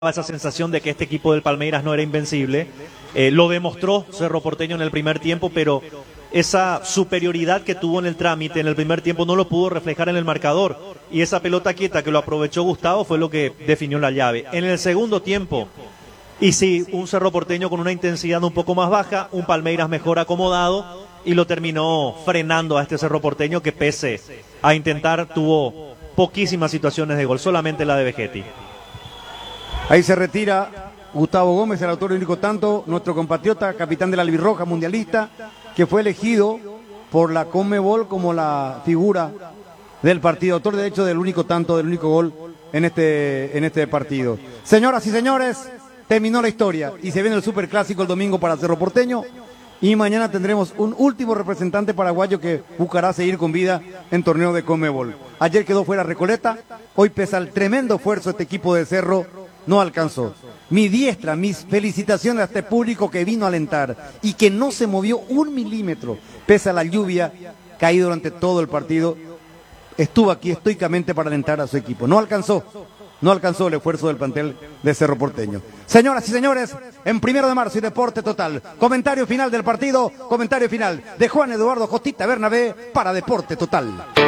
esa sensación de que este equipo del Palmeiras no era invencible. Lo demostró Cerro Porteño en el primer tiempo, pero esa superioridad que tuvo en el trámite en el primer tiempo no lo pudo reflejar en el marcador. Y esa pelota quieta que lo aprovechó Gustavo fue lo que definió la llave. En el segundo tiempo, y sí, un Cerro Porteño con una intensidad un poco más baja, un Palmeiras mejor acomodado, y lo terminó frenando a este Cerro Porteño que, pese a intentar, tuvo poquísimas situaciones de gol, solamente la de Vegetti. Ahí se retira Gustavo Gómez, el autor del único tanto, nuestro compatriota, capitán de la albirroja mundialista, que fue elegido por la Conmebol como la figura del partido, autor de hecho del único tanto, del único gol en este partido. Señoras y señores, terminó la historia y se viene el superclásico el domingo para Cerro Porteño, y mañana tendremos un último representante paraguayo que buscará seguir con vida en torneo de Conmebol. Ayer quedó fuera Recoleta, hoy, pese al tremendo esfuerzo, este equipo de Cerro no alcanzó. Mi diestra, mis felicitaciones a este público que vino a alentar y que no se movió un milímetro, pese a la lluvia caída durante todo el partido. Estuvo aquí estoicamente para alentar a su equipo. No alcanzó el esfuerzo del plantel de Cerro Porteño. Señoras y señores, en 1 de marzo y Deporte Total, comentario final del partido, comentario final de Juan Eduardo Jotita Bernabé para Deporte Total.